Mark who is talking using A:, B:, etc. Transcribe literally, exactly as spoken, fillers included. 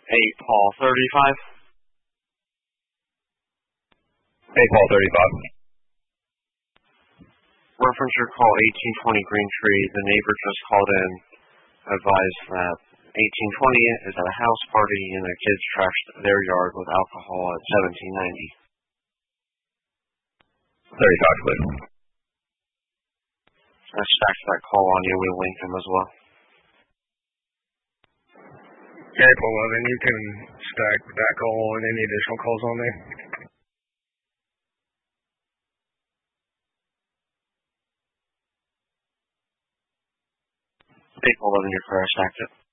A: eight Paul thirty-five.
B: eight Paul thirty-five.
A: Reference your call eighteen twenty Green Tree. The neighbor just called in, advised that eighteen twenty is at a house party and the kids trashed their yard with alcohol at seventeen ninety.
B: thirty-five, please.
A: I stacked that call on you. We'll link him as well.
C: April eleven, you can stack that call and any additional calls on there.
A: April eleven, you're correct. Stacked it.